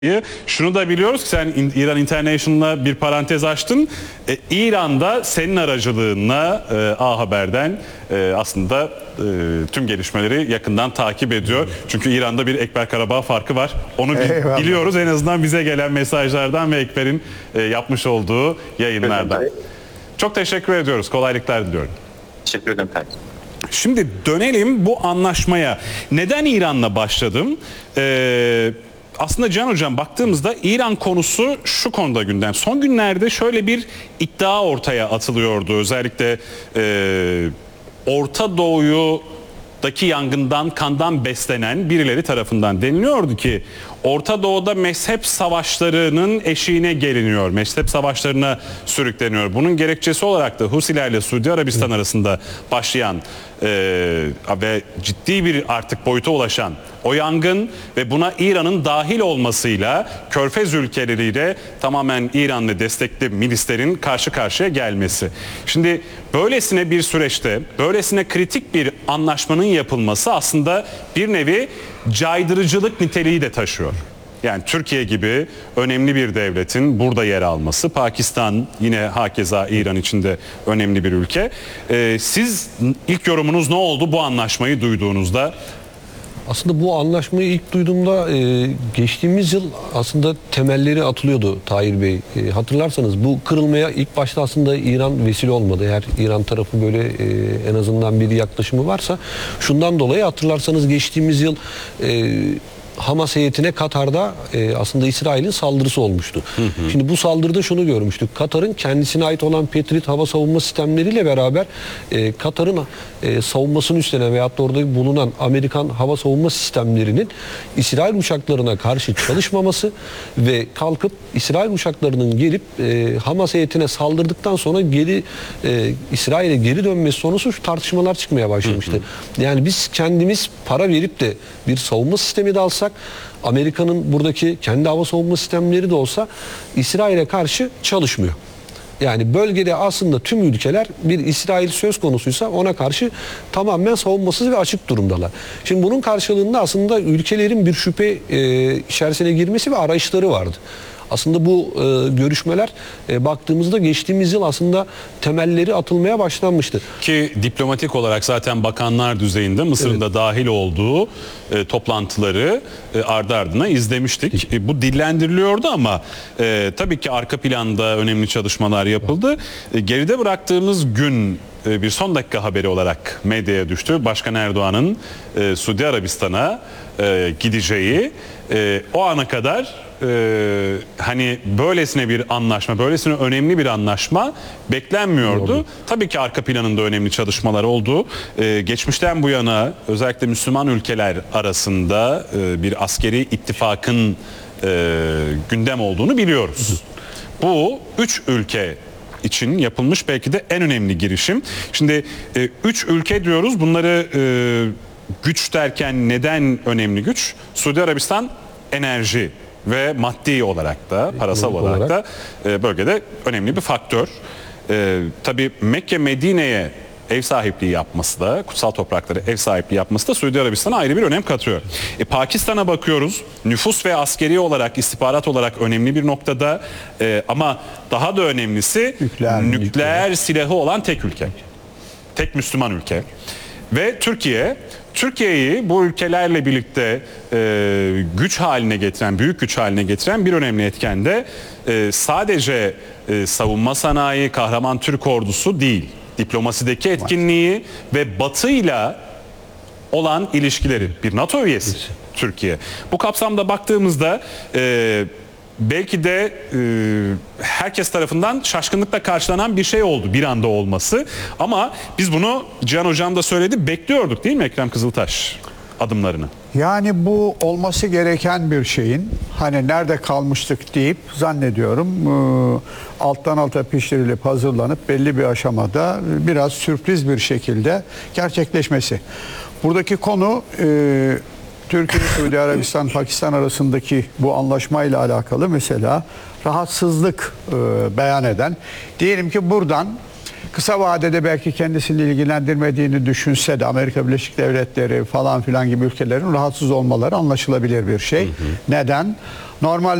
Şunu da biliyoruz ki sen İran International'la bir parantez açtın. İran'da senin aracılığınla A Haber'den aslında tüm gelişmeleri yakından takip ediyor. Çünkü İran'da bir Ekber-Karabağ farkı var. Onu biliyoruz en azından bize gelen mesajlardan ve Ekber'in yapmış olduğu yayınlardan. Çok teşekkür ediyoruz. Kolaylıklar diliyorum. Teşekkür ederim. Şimdi dönelim bu anlaşmaya. Neden İran'la başladım? Aslında Can Hocam baktığımızda İran konusu şu konuda gündem. Son günlerde şöyle bir iddia ortaya atılıyordu. Özellikle Orta Doğu'daki yangından, kandan beslenen birileri tarafından deniliyordu ki Orta Doğu'da mezhep savaşlarının eşiğine geliniyor. Mezhep savaşlarına sürükleniyor. Bunun gerekçesi olarak da Husilerle Suudi Arabistan arasında başlayan ve ciddi bir artık boyuta ulaşan o yangın ve buna İran'ın dahil olmasıyla Körfez ülkeleriyle tamamen İran'la destekli milislerin karşı karşıya gelmesi. Şimdi böylesine bir süreçte, böylesine kritik bir anlaşmanın yapılması aslında bir nevi caydırıcılık niteliği de taşıyor. Yani Türkiye gibi önemli bir devletin burada yer alması, Pakistan yine hakeza İran içinde önemli bir ülke. Siz ilk yorumunuz ne oldu bu anlaşmayı duyduğunuzda? Aslında bu anlaşmayı ilk duyduğumda geçtiğimiz yıl aslında temelleri atılıyordu Tahir Bey. Hatırlarsanız bu kırılmaya ilk başta aslında İran vesile olmadı. Eğer İran tarafı böyle en azından bir yaklaşımı varsa şundan dolayı hatırlarsanız geçtiğimiz yıl Hamas heyetine Katar'da aslında İsrail'in saldırısı olmuştu. Şimdi bu saldırıda şunu görmüştük. Katar'ın kendisine ait olan Patriot hava savunma sistemleriyle beraber Katar'ın savunmasını üstlenen veyahut da orada bulunan Amerikan hava savunma sistemlerinin İsrail uçaklarına karşı çalışmaması ve kalkıp İsrail uçaklarının gelip Hamas heyetine saldırdıktan sonra İsrail'e geri dönmesi sonucu şu tartışmalar çıkmaya başlamıştı. Yani biz kendimiz para verip de bir savunma sistemi de alsak, Amerika'nın buradaki kendi hava savunma sistemleri de olsa İsrail'e karşı çalışmıyor. Yani bölgede aslında tüm ülkeler bir İsrail söz konusuysa ona karşı tamamen savunmasız ve açık durumdalar. Şimdi bunun karşılığında aslında ülkelerin bir şüphe içerisine girmesi ve arayışları vardı. Aslında bu görüşmeler baktığımızda geçtiğimiz yıl aslında temelleri atılmaya başlanmıştı. Ki diplomatik olarak zaten bakanlar düzeyinde Mısır'ın da dahil olduğu toplantıları ardı ardına izlemiştik. Bu dillendiriliyordu ama tabii ki arka planda önemli çalışmalar yapıldı. Geride bıraktığımız gün bir son dakika haberi olarak medyaya düştü. Başkan Erdoğan'ın Suudi Arabistan'a gideceği o ana kadar hani böylesine bir anlaşma, böylesine önemli bir anlaşma beklenmiyordu. Tabii ki arka planında önemli çalışmalar oldu. Geçmişten bu yana özellikle Müslüman ülkeler arasında bir askeri ittifakın gündem olduğunu biliyoruz. Bu 3 ülke için yapılmış belki de en önemli girişim. Şimdi 3 ülke diyoruz. Bunları güç derken neden önemli güç? Suudi Arabistan enerji ve maddi olarak da, parasal olarak da bölgede önemli bir faktör. Tabii Mekke Medine'ye ev sahipliği yapması da, kutsal topraklara ev sahipliği yapması da Suudi Arabistan'a ayrı bir önem katıyor. Pakistan'a bakıyoruz. Nüfus ve askeri olarak, istihbarat olarak önemli bir noktada ama daha da önemlisi nükleer silahı olan tek ülke. Tek Müslüman ülke. Ve Türkiye'yi bu ülkelerle birlikte güç haline getiren, büyük güç haline getiren bir önemli etken de sadece savunma sanayi, kahraman Türk ordusu değil. Diplomasideki etkinliği ve Batı'yla olan ilişkileri. Bir NATO üyesi Türkiye. Bu kapsamda baktığımızda belki de herkes tarafından şaşkınlıkla karşılanan bir şey oldu bir anda olması. Ama biz bunu Cihan Hocam da söyledi, bekliyorduk değil mi Ekrem Kızıltaş adımlarını? Yani bu olması gereken bir şeyin hani nerede kalmıştık deyip zannediyorum alttan alta pişirilip hazırlanıp belli bir aşamada biraz sürpriz bir şekilde gerçekleşmesi. Buradaki konu Türkiye, Suudi Arabistan, Pakistan arasındaki bu anlaşmayla alakalı mesela rahatsızlık beyan eden, diyelim ki buradan kısa vadede belki kendisini ilgilendirmediğini düşünse de Amerika Birleşik Devletleri falan filan gibi ülkelerin rahatsız olmaları anlaşılabilir bir şey. Neden? Normal